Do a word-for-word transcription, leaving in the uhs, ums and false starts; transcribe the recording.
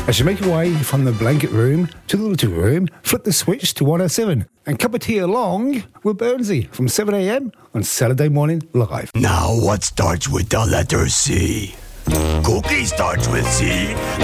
As you make your way from the blanket room to the little room, flip the switch to one oh seven and cup of tea along with Burnsy from seven a.m. on Saturday Morning Live. Now what starts with the letter C? Cookie starts with C.